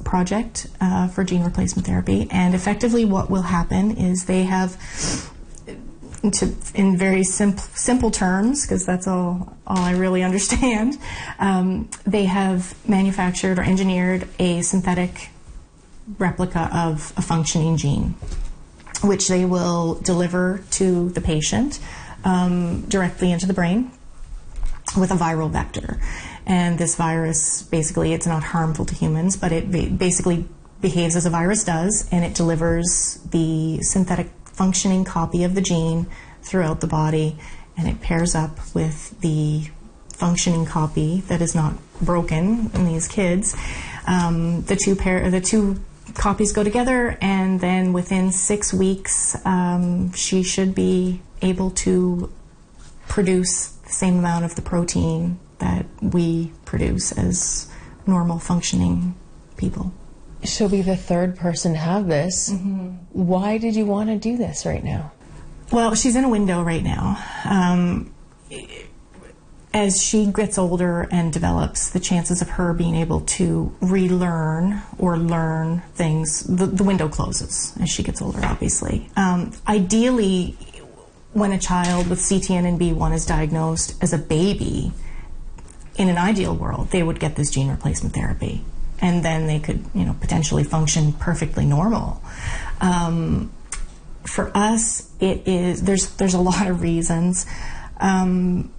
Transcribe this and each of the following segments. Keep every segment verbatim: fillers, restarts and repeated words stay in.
project uh, for gene replacement therapy, and effectively what will happen is they have, to, in very simple, simple terms, because that's all, all I really understand, um, they have manufactured or engineered a synthetic replica of a functioning gene, which they will deliver to the patient um, directly into the brain with a viral vector. And this virus, basically, it's not harmful to humans, but it ba- basically behaves as a virus does, and it delivers the synthetic functioning copy of the gene throughout the body, and it pairs up with the functioning copy that is not broken in these kids. Um, the two pair, the two copies go together, and then within six weeks, um, she should be able to produce the same amount of the protein that we produce as normal functioning people. She'll be the third person to have this. Mm-hmm. Why did you want to do this right now? Well, she's in a window right now. Um, as she gets older and develops, the chances of her being able to relearn or learn things, the, the window closes as she gets older, obviously. Um, ideally, when a child with C T N and B one is diagnosed as a baby, in an ideal world, they would get this gene replacement therapy, and then they could, you know, potentially function perfectly normal. Um, for us, it is there's there's a lot of reasons. Um,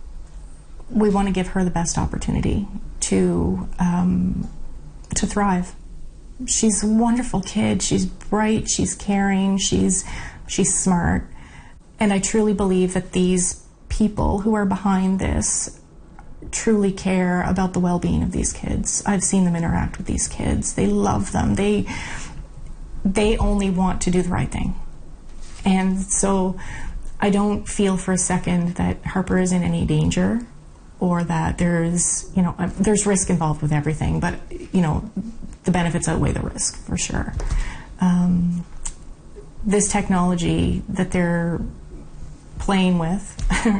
we want to give her the best opportunity to um, to thrive. She's a wonderful kid. She's bright. She's caring. She's she's smart, and I truly believe that these people who are behind this truly care about the well-being of these kids. I've seen them interact with these kids. They love them. They they only want to do the right thing. And so I don't feel for a second that Harper is in any danger, or that there's, you know, there's risk involved with everything, but, you know, the benefits outweigh the risk, for sure. Um, this technology that they're playing with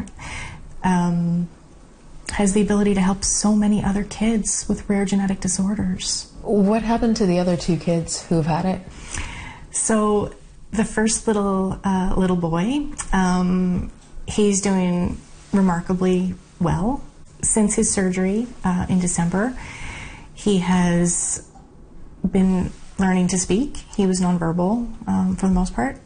um, has the ability to help so many other kids with rare genetic disorders. What happened to the other two kids who've had it? So the first little uh, little boy, um, he's doing remarkably well. Since his surgery uh, in December, he has been learning to speak. He was nonverbal um, for the most part.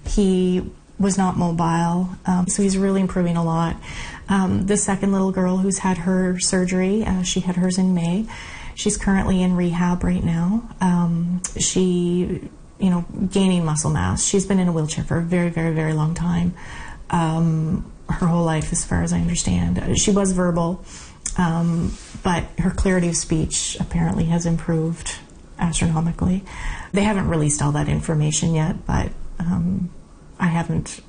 He was not mobile, um, so he's really improving a lot. Um, the second little girl who's had her surgery, uh, she had hers in May. She's currently in rehab right now. Um, she, you know, gaining muscle mass. She's been in a wheelchair for a very, very, very long time. Um, her whole life, as far as I understand. She was verbal, um, but her clarity of speech apparently has improved astronomically. They haven't released all that information yet, but um, I haven't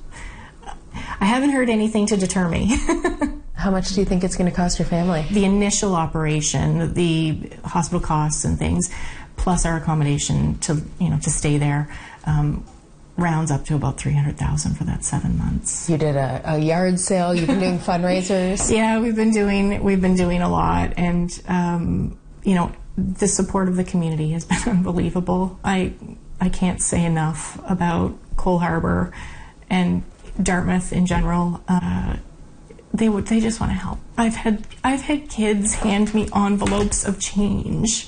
I haven't heard anything to deter me. How much do you think it's going to cost your family? The initial operation, the hospital costs and things, plus our accommodation to, you know, to stay there, um, rounds up to about three hundred thousand dollars for that seven months. You did a, a yard sale. You've been doing fundraisers. Yeah, we've been doing we've been doing a lot, and um, you know, the support of the community has been unbelievable. I I can't say enough about Cole Harbour and Dartmouth in general. Uh, they would they just want to help. I've had I've had kids hand me envelopes of change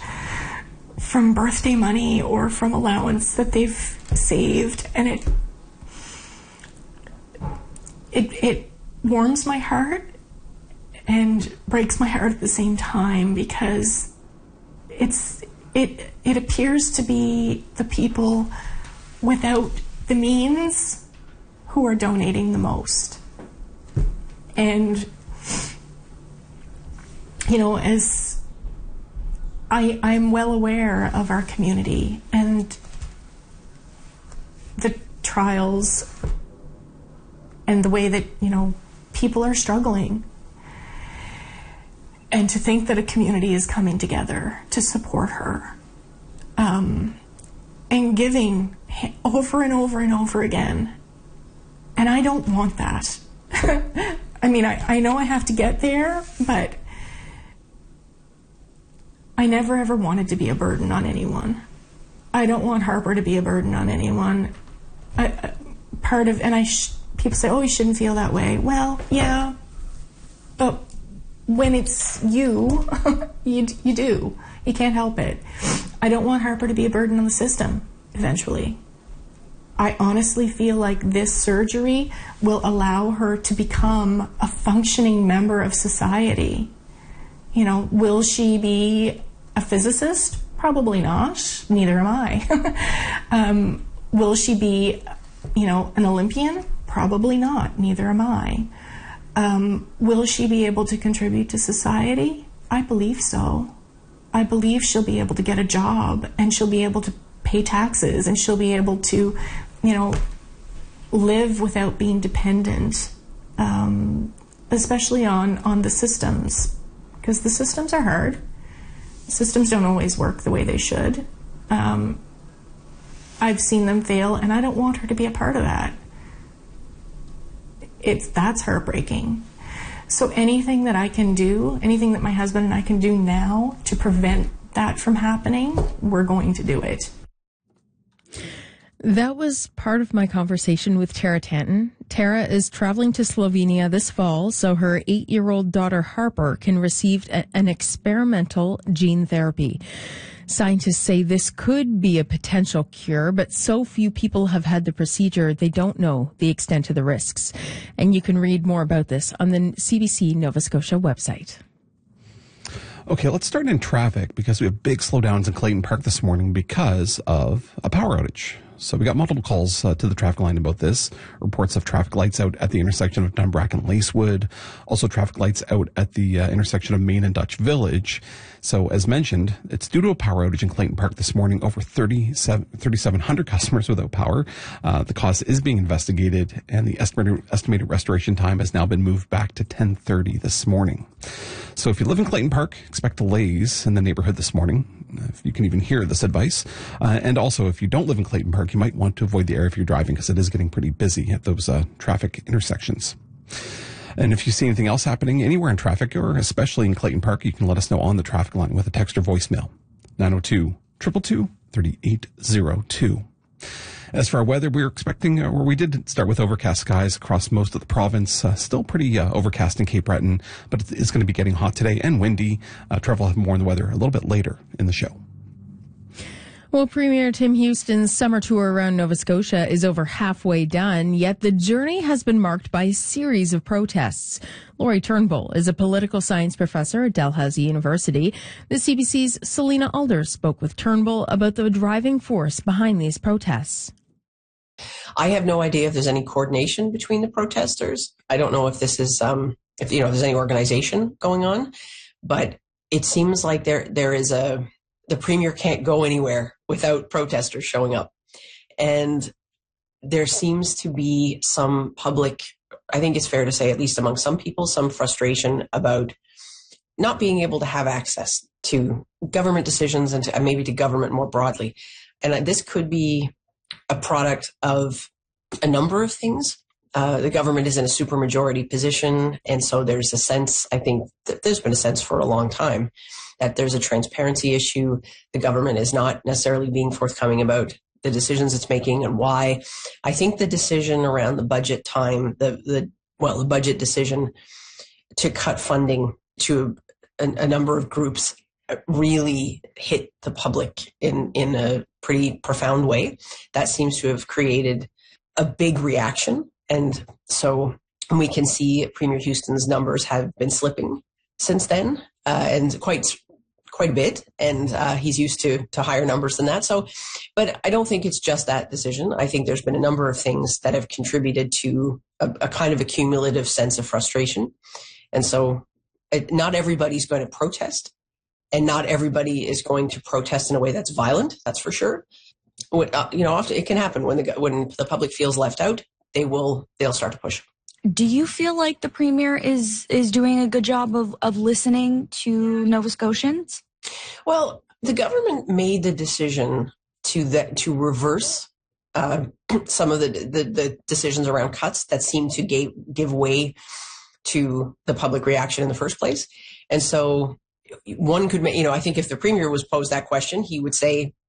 from birthday money or from allowance that they've saved, and it it it warms my heart and breaks my heart at the same time, because it's it it appears to be the people without the means who are donating the most. And you know, as I, I'm well aware of our community and the trials and the way that, you know, people are struggling. And to think that a community is coming together to support her um, and giving over and over and over again. And I don't want that. I mean, I, I know I have to get there, but I never ever wanted to be a burden on anyone. I don't want Harper to be a burden on anyone. I, I, part of, and I, sh- people say, oh, you shouldn't feel that way. Well, yeah, but when it's you, you, you do. You can't help it. I don't want Harper to be a burden on the system eventually. I honestly feel like this surgery will allow her to become a functioning member of society. You know, will she be a physicist? Probably not. Neither am I. um, will she be, you know, an Olympian? Probably not. Neither am I. Um, will she be able to contribute to society? I believe so. I believe she'll be able to get a job, and she'll be able to pay taxes, and she'll be able to, you know, live without being dependent, um, especially on, on the systems, because the systems are hard. Systems don't always work the way they should. Um, I've seen them fail, and I don't want her to be a part of that. It's, that's heartbreaking. So anything that I can do, anything that my husband and I can do now to prevent that from happening, we're going to do it. That was part of my conversation with Tara Tanton. Tara is traveling to Slovenia this fall so her eight-year-old daughter Harper can receive a, an experimental gene therapy. Scientists say this could be a potential cure, but so few people have had the procedure, they don't know the extent of the risks. And you can read more about this on the C B C Nova Scotia website. Okay, let's start in traffic because we have big slowdowns in Clayton Park this morning because of a power outage. So we got multiple calls uh, to the traffic line about this. Reports of traffic lights out at the intersection of Dunbrack and Lacewood. Also traffic lights out at the uh, intersection of Main and Dutch Village. So as mentioned, it's due to a power outage in Clayton Park this morning. Over thirty-seven hundred customers without power. Uh, the cause is being investigated, and the estimated, estimated restoration time has now been moved back to ten thirty this morning. So if you live in Clayton Park, expect delays in the neighborhood this morning, if you can even hear this advice. Uh, and also, if you don't live in Clayton Park, you might want to avoid the area if you're driving because it is getting pretty busy at those uh, traffic intersections. And if you see anything else happening anywhere in traffic, or especially in Clayton Park, you can let us know on the traffic line with a text or voicemail. nine oh two, two two two, three eight oh two. As for our weather, we were expecting, or we did start with overcast skies across most of the province. Uh, still pretty uh, overcast in Cape Breton, but it's going to be getting hot today and windy. Uh, Trevor will have more on the weather a little bit later in the show. Well, Premier Tim Houston's summer tour around Nova Scotia is over halfway done, yet the journey has been marked by a series of protests. Laurie Turnbull is a political science professor at Dalhousie University. The C B C's Selena Alders spoke with Turnbull about the driving force behind these protests. I have no idea if there's any coordination between the protesters. I don't know if this is, um, if you know, if there's any organization going on, but it seems like there there is a the premier can't go anywhere without protesters showing up, and there seems to be some public, I think it's fair to say, at least among some people, some frustration about not being able to have access to government decisions and, to, and maybe to government more broadly, and this could be a product of a number of things. Uh, the government is in a supermajority position, and so there's a sense, I think that there's been a sense for a long time, that there's a transparency issue. The government is not necessarily being forthcoming about the decisions it's making and why. I think the decision around the budget time, the, the well, the budget decision to cut funding to a, a number of groups really hit the public in, in a pretty profound way. That seems to have created a big reaction. And so we can see Premier Houston's numbers have been slipping since then, uh, and quite quite a bit. And uh, he's used to to higher numbers than that. So, but I don't think it's just that decision. I think there's been a number of things that have contributed to a, a kind of a cumulative sense of frustration. And so it, not everybody's going to protest, and not everybody is going to protest in a way that's violent. That's for sure. What, uh, you know, often it can happen when the when the public feels left out. They will, they'll start to push. Do you feel like the premier is is doing a good job of, of listening to Nova Scotians? Well, the government made the decision to that to reverse uh, some of the, the the decisions around cuts that seemed to gave, give way to the public reaction in the first place, and so one could, ma- you know, I think if the premier was posed that question, he would say,